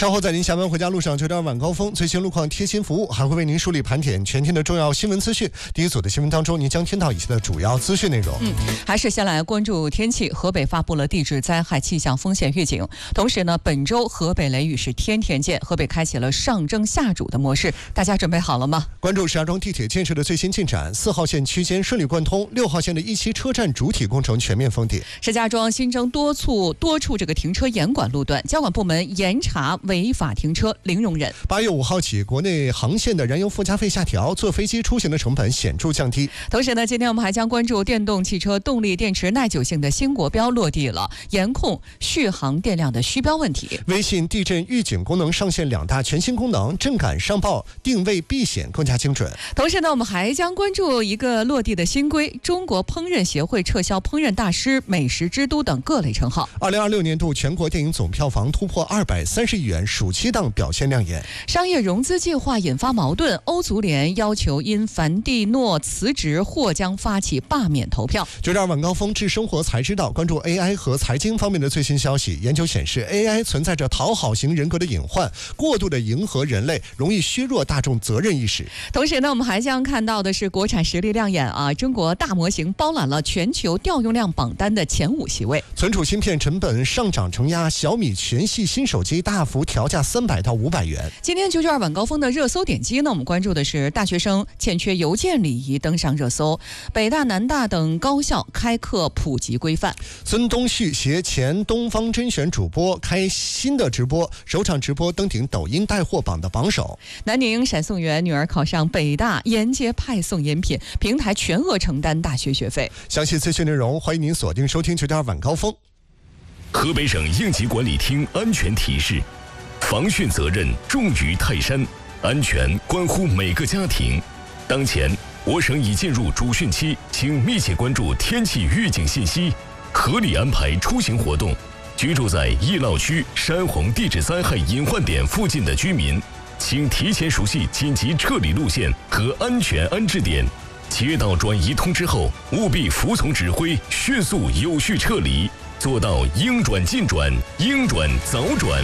稍后在您下班回家路上9点晚高峰最新路况贴心服务，还会为您梳理盘点全天的重要新闻资讯。第一组的新闻当中，您将听到以下的主要资讯内容。 还是先来关注天气。河北发布了地质灾害气象风险预警，同时呢，本周河北雷雨是天天见，河北开启了上蒸下煮的模式，大家准备好了吗？ 关注石家庄地铁建设的最新进展，4号线区间顺利贯通，6号线的一期车站主体工程全面封顶。 石家庄新增多处这个停车严管路段，交管部门严查违法停车零容忍。 8月5号起，国内航线的燃油附加费下调，坐飞机出行的成本显著降低。 同时呢，今天我们还将关注电动汽车动力电池耐久性的新国标落地了，严控续航电量的虚标问题。 微信地震预警功能上线2大全新功能，震感上报、定位避险更加精准。 同时呢，我们还将关注一个落地的新规，中国烹饪协会撤销烹饪大师、美食之都等各类称号。 2026年度全国电影总票房突破230亿元，暑期档表现亮眼。 商业融资计划引发矛盾，欧足联要求因凡蒂诺辞职或将发起罢免投票。 9点晚高峰智生活才知道，关注 AI 和财经方面的最新消息。研究显示 AI 存在着讨好型人格的隐患，过度的迎合人类容易削弱大众责任意识。 同时呢，我们还将看到的是国产实力亮眼啊！中国大模型包揽了全球调用量榜单的前5席位。 存储芯片成本上涨承压，小米全系新手机大幅调价300到500元。 今天992晚高峰的热搜点击呢，我们关注的是大学生欠缺邮件礼仪登上热搜，北大、南大等高校开课普及规范。 孙东旭携前东方甄选主播开新的直播，首场直播登顶抖音带货榜的榜首。 南宁闪送员女儿考上北大，沿街派送饮品，平台全额承担大学学费。 详细资讯内容，欢迎您锁定收听9点晚高峰。 河北省应急管理厅安全提示：防汛责任重于泰山，安全关乎每个家庭。当前，我省已进入主汛期，请密切关注天气预警信息，合理安排出行活动。居住在易涝区、山洪地质灾害隐患点附近的居民，请提前熟悉紧急撤离路线和安全安置点。接到转移通知后，务必服从指挥，迅速有序撤离，做到应转尽转，应转早转。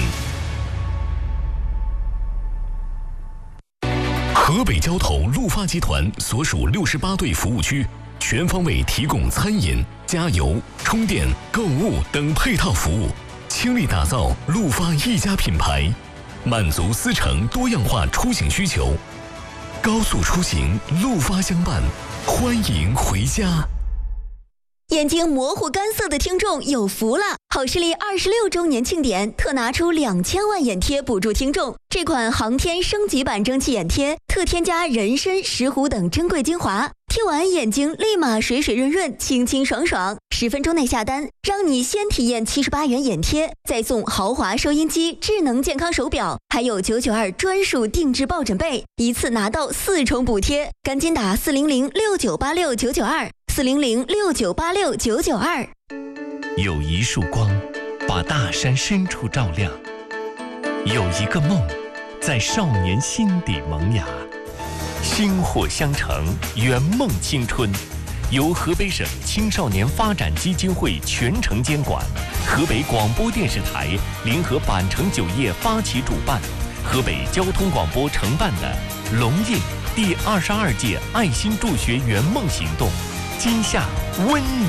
河北交投陆发集团所属68对服务区，全方位提供餐饮、加油、充电、购物等配套服务，倾力打造陆发一家品牌，满足司乘多样化出行需求。高速出行，陆发相伴，欢迎回家。 眼睛模糊干涩的听众有福了！好视力26周年庆典特拿出2000万眼贴补助听众。这款航天升级版蒸汽眼贴特添加人参、石斛等珍贵精华，贴完眼睛立马水水润润、清清爽爽。10分钟内下单，让你先体验78元眼贴，再送豪华收音机、智能健康手表，还有992专属定制抱枕被，一次拿到4重补贴。赶紧打40069869929，40069869992。 有一束光，把大山深处照亮；有一个梦，在少年心底萌芽。薪火相承，圆梦青春。由河北省青少年发展基金会全程监管，河北广播电视台联合板城酒业发起主办，河北交通广播承办的龙印第22届爱心助学圆梦行动，今夏温暖